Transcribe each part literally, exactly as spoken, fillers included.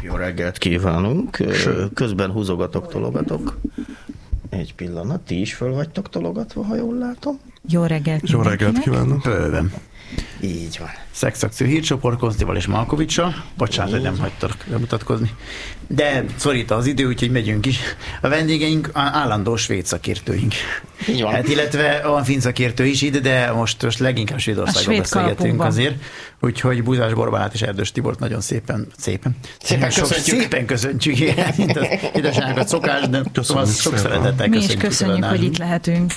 Jó reggelt kívánunk. Közben húzogatok, tologatok. Egy pillanat, ti is föl vagytok tologatva, ha jól látom. Jó reggelt Jó reggelt kívánok. Bőven. Így van. Szexakció hírcsoport Konzdival és Malkovicsal. Bocsánat, hogy nem hagytak bemutatkozni. De szorít az idő, úgyhogy megyünk is. A vendégeink állandó svéd szakértőink. Így van. Hát, illetve van finn szakértő is ide, de most, most leginkább Svédországban beszélgetünk azért. Úgyhogy Búzás Borbálát és Erdős Tibort nagyon szépen, szépen, szépen köszöntjük. Szépen köszöntjük. Mint az édesanyákat szokás, de köszönjük sok szeretettel Mi is köszöntjük. köszönjük, hogy itt lehetünk.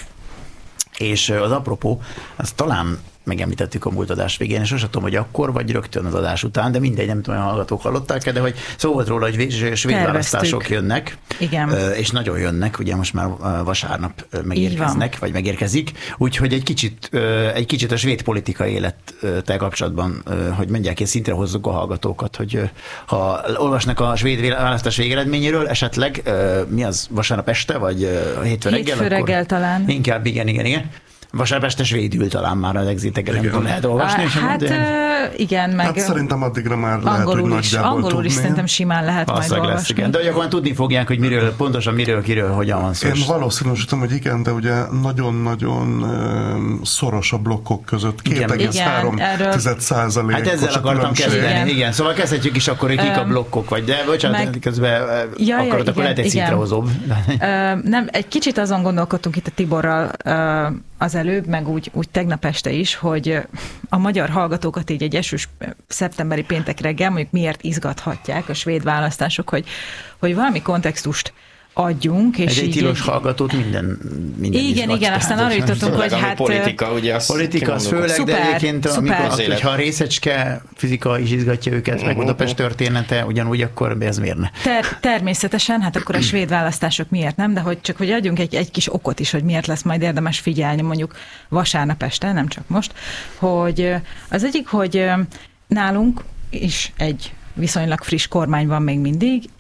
És az apropó, azt talán megemlítettük a múlt adás végén, és azt tudom, hogy akkor, vagy rögtön az adás után, de mindegy, nem tudom, hogy a hallgatók hallották-e, de hogy szó volt róla, hogy svéd választások jönnek. Igen. És nagyon jönnek, ugye most már vasárnap megérkeznek, vagy megérkezik, úgyhogy egy kicsit, egy kicsit a svéd politikai élettel kapcsolatban, hogy mondják, és szintre hozzuk a hallgatókat, hogy ha olvasnak a svéd választás végeredményéről, esetleg mi az, vasárnap este, vagy hétfő reggel? Hétfő reggel talán. Inkább, igen, igen, igen. Vasárnap este svédül talán már az exiteken, nem tudom, lehet olvasni. Á, hát de... igen, meg... Hát szerintem addigra már lehet, hogy is, nagyjából angolul tudni. is szerintem simán lehet Azt majd lesz, olvasni. igen. De akkor tudni fogják, hogy miről, pontosan miről, kiről, hogyan van szó. Én valószínűsítem, hogy igen, de ugye nagyon-nagyon szoros a blokkok között. két egész három százalék. Hát ezzel akartam kezdeni, igen. igen. Szóval kezdhetjük is akkor, hogy kik a blokkok, vagy de bocsánat, meg... közben ja, akarod, ja, akkor igen, lehet egy szintrehozóbb. Nem, egy kicsit azon gondolkodtunk itt a Tiborral az előbb, meg úgy, úgy tegnap este is, hogy a magyar hallgatókat így egy esős szeptemberi péntek reggel mondjuk miért izgathatják a svéd választások, hogy, hogy valami kontextust adjunk. És egy, egy tilos hallgatót minden, minden Igen, izgat, igen, aztán arra jutottunk, hogy hát... Politika, ugye azt politika, az főleg, szuper, de egyébként, amikor, az hogyha a részecske fizika is izgatja őket, uh-huh. meg Budapest története, ugyanúgy akkor ez miért ne? Ter- természetesen, hát akkor a svéd választások miért nem, de hogy csak hogy adjunk egy, egy kis okot is, hogy miért lesz majd érdemes figyelni mondjuk vasárnap este, nem csak most, hogy az egyik, hogy nálunk is egy viszonylag friss kormány van még mindig,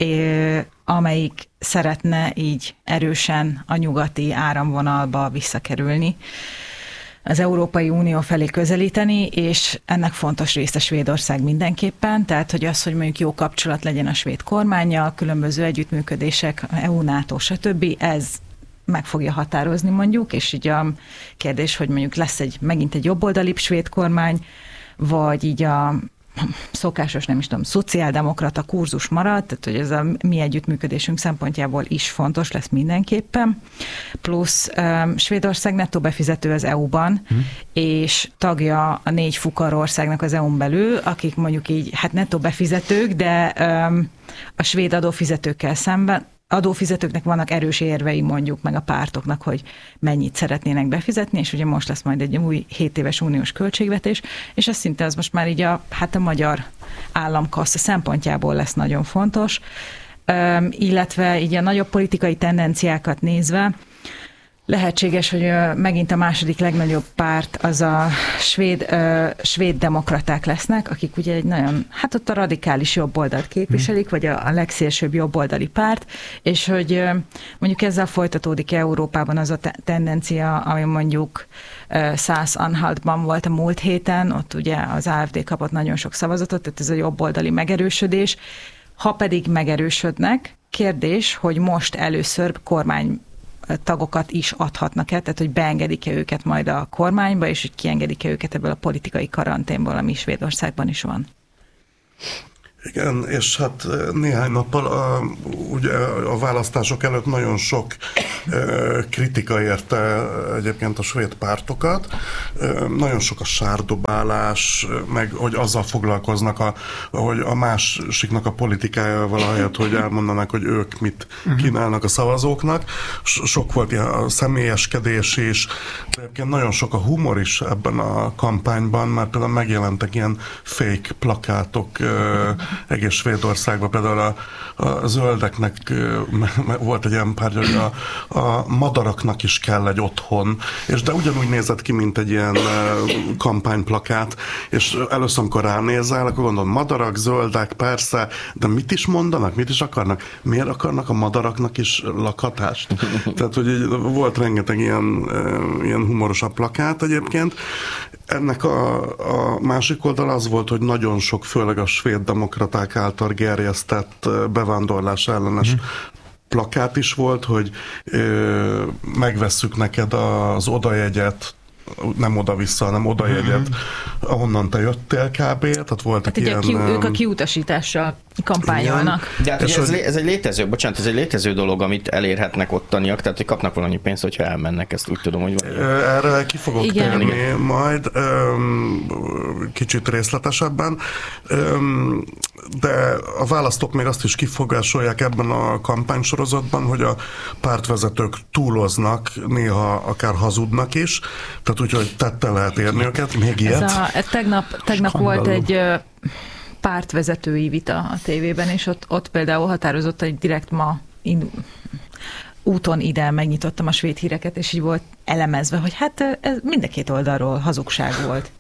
amelyik szeretne így erősen a nyugati áramvonalba visszakerülni, az Európai Unió felé közelíteni, és ennek fontos része Svédország mindenképpen, tehát hogy az, hogy mondjuk jó kapcsolat legyen a svéd kormánnyal, különböző együttműködések, é u, NATO, stb., ez meg fogja határozni mondjuk, és így a kérdés, hogy mondjuk lesz egy megint egy jobboldalibb svéd kormány, vagy így a szokásos, nem is tudom, szociáldemokrata kurzus marad, tehát hogy ez a mi együttműködésünk szempontjából is fontos lesz mindenképpen. Plusz um, Svédország nettó befizető az é u-ban, hmm. és tagja a négy fukar országnak az é u-n belül, akik mondjuk így, hát nettó befizetők, de um, a svéd adófizetőkkel szemben adófizetőknek vannak erős érvei mondjuk, meg a pártoknak, hogy mennyit szeretnének befizetni, és ugye most lesz majd egy új hét éves uniós költségvetés, és ez szinte az most már így a, hát a magyar államkassa szempontjából lesz nagyon fontos, Üm, illetve így a nagyobb politikai tendenciákat nézve, lehetséges, hogy megint a második legnagyobb párt az a svéd, uh, svéd demokraták lesznek, akik ugye egy nagyon, hát ott a radikális jobboldalt képviselik, vagy a, a legszélsőbb jobboldali párt, és hogy uh, mondjuk ezzel folytatódik Európában az a te- tendencia, ami mondjuk uh, Szász-Anhaltban volt a múlt héten, ott ugye az á ef dé kapott nagyon sok szavazatot, tehát ez a jobboldali megerősödés. Ha pedig megerősödnek, kérdés, hogy most először kormány tagokat is adhatnak-e, tehát hogy beengedik-e őket majd a kormányba, és hogy kiengedik-e őket ebből a politikai karanténból, ami Svédországban is van. Igen, és hát néhány nappal a, ugye a választások előtt nagyon sok e, kritika érte egyébként a svéd pártokat. E, nagyon sok a sárdobálás, meg hogy azzal foglalkoznak, a, hogy a másiknak a politikája valahelyett, hogy elmondanak, hogy ők mit kínálnak a szavazóknak. Sok volt ilyen a személyeskedés is, de egyébként nagyon sok a humor is ebben a kampányban, mert például megjelentek ilyen fake plakátok e, egész Svédországban, például a, a zöldeknek volt egy ilyen pár, hogy a a madaraknak is kell egy otthon, és de ugyanúgy nézett ki, mint egy ilyen kampányplakát, és először, amikor ránézel, akkor gondolom, madarak, zöldek, persze, de mit is mondanak, mit is akarnak? Miért akarnak a madaraknak is lakhatást? Tehát, hogy volt rengeteg ilyen, ilyen humorosabb plakát egyébként. Ennek a, a másik oldal az volt, hogy nagyon sok, főleg a svéd demokraták által gerjesztett bevándorlás ellenes mm. plakát is volt, hogy ö, megvesszük neked az odajegyet, nem oda-vissza, hanem odajegyet, mm-hmm. ahonnan te jöttél kb. Tehát voltak hát ilyen... Ki, ők a kiutasítással kampányolnak. De hát, ez, ez egy létező, bocsánat, ez egy létező dolog, amit elérhetnek ottaniak, tehát hogy kapnak valami pénzt, hogyha elmennek, ezt úgy tudom, hogy van. Erre ki fogok igen. térni igen. majd öm, kicsit részletesebben, öm, de a választók még azt is kifogásolják ebben a kampánysorozatban, hogy a pártvezetők túloznak, néha akár hazudnak is, tehát úgy, hogy tettel lehet érni őket, még ilyet. Ez a, tegnap tegnap volt egy pártvezetői vita a tévében, és ott, ott például határozott, hogy direkt ma in, úton ide megnyitottam a svéd híreket, és így volt elemezve, hogy hát ez mind a két oldalról hazugság volt.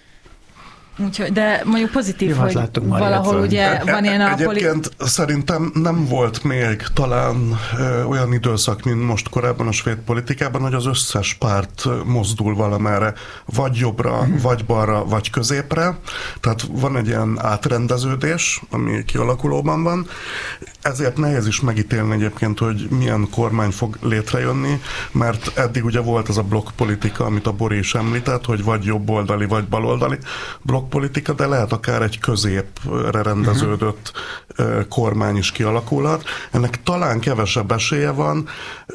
Úgyhogy, de mondjuk pozitív, jó, hogy valahol már ugye van ilyen a... Egyébként poli... szerintem nem volt még talán ö, olyan időszak, mint most korábban a svéd politikában, hogy az összes párt mozdul valamerre, vagy jobbra, mm. vagy balra, vagy középre. Tehát van egy ilyen átrendeződés, ami kialakulóban van. Ezért nehéz is megítélni egyébként, hogy milyen kormány fog létrejönni, mert eddig ugye volt ez a blokkpolitika, amit a Bori is említett, hogy vagy jobboldali, vagy baloldali blokkpolitika, de lehet akár egy középre rendeződött uh-huh. kormány is kialakulhat. Ennek talán kevesebb esélye van,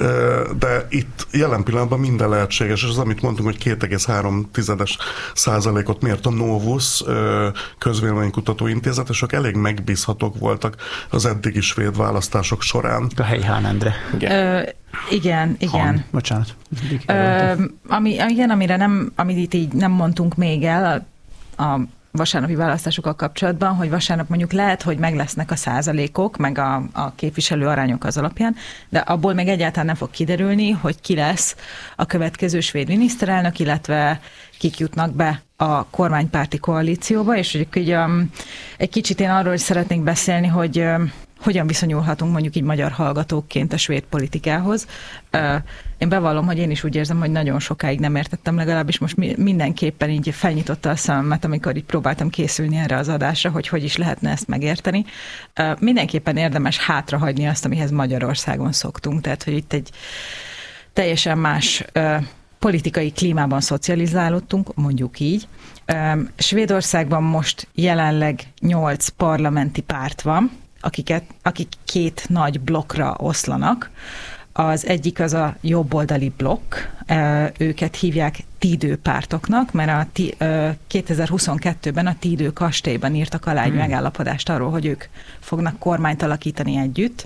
de itt jelen pillanatban minden lehetséges, és az, amit mondtunk, hogy két egész három százalékot mért a Novus közvéleménykutató intézet, és ők elég megbízhatók voltak az eddigi svéd választások során. A helyi Hán Endre. Igen, Ö, igen. igen. Han. Bocsánat. Ö, ami, igen, amire nem, amit itt így nem mondtunk még el a, a vasárnapi választásokkal kapcsolatban, hogy vasárnap mondjuk lehet, hogy meg lesznek a százalékok, meg a, a képviselő arányok az alapján, de abból még egyáltalán nem fog kiderülni, hogy ki lesz a következő svéd miniszterelnök, illetve kik jutnak be a kormánypárti koalícióba, és hogy így, um, egy kicsit én arról is szeretnék beszélni, hogy um, hogyan viszonyulhatunk mondjuk így magyar hallgatókként a svéd politikához. Uh, én bevallom, hogy én is úgy érzem, hogy nagyon sokáig nem értettem, legalábbis most mindenképpen így felnyitotta a szememet, amikor így próbáltam készülni erre az adásra, hogy hogy is lehetne ezt megérteni. Uh, mindenképpen érdemes hátrahagyni azt, amihez Magyarországon szoktunk, tehát hogy itt egy teljesen más uh, politikai klímában szocializálódtunk, mondjuk így. Um, Svédországban most jelenleg nyolc parlamenti párt van, akiket, akik két nagy blokkra oszlanak. Az egyik az a jobboldali blokk, őket hívják Tidő pártoknak, mert a kétezer-huszonkettőben a Tidő kastélyban írtak alá egy hmm. megállapodást arról, hogy ők fognak kormányt alakítani együtt.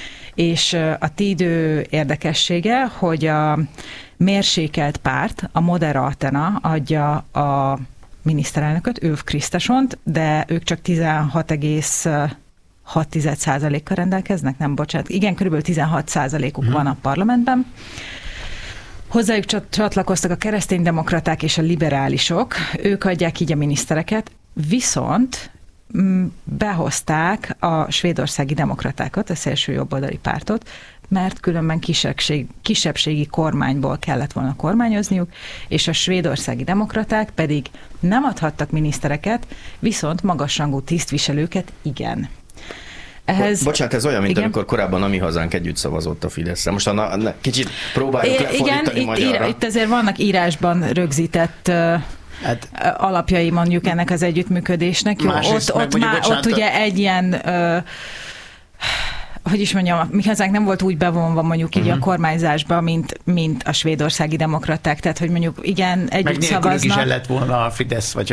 És a Tidő érdekessége, hogy a mérsékelt párt, a Moderaterna adja a miniszterelnököt, Ulf Kristerssont, de ők csak tizenhat egész hat százalékkal rendelkeznek, nem bocsánat, igen, körülbelül tizenhat százalékuk hmm. van a parlamentben. Hozzájuk csatlakoztak a kereszténydemokraták és a liberálisok, ők adják így a minisztereket, viszont behozták a svédországi demokratákat, a szélső jobboldali pártot, mert különben kisebbség, kisebbségi kormányból kellett volna kormányozniuk, és a svédországi demokraták pedig nem adhattak minisztereket, viszont magasrangú tisztviselőket igen. Ehhez... Bocsánat, ez olyan, mint igen? amikor korábban a Mi Hazánk együtt szavazott a Fideszre. Most a, na, kicsit próbáljuk é, lefordítani igen, magyarra. Itt, itt azért vannak írásban rögzített uh, hát, alapjai mondjuk ennek az együttműködésnek. Jó, ott, ott, már, ott ugye egy ilyen... Uh, hogy is mondjam, Mi Hazánk nem volt úgy bevonva mondjuk így uh-huh. a kormányzásba, mint, mint a svédországi demokraták, tehát hogy mondjuk igen, együtt szavaznak. Meg nélkülük is el lett volna a Fidesz, vagy